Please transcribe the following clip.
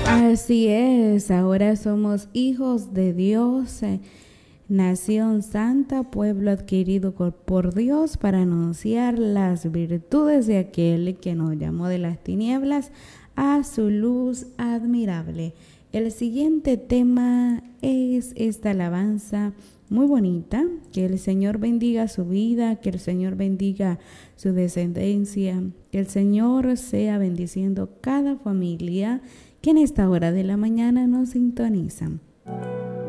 Así es, ahora somos hijos de Dios, nación santa, pueblo adquirido por Dios para anunciar las virtudes de aquel que nos llamó de las tinieblas a su luz admirable. El siguiente tema es esta alabanza muy bonita. Que el Señor bendiga su vida, que el Señor bendiga su descendencia, que el Señor sea bendiciendo cada familia que en esta hora de la mañana nos sintonizan.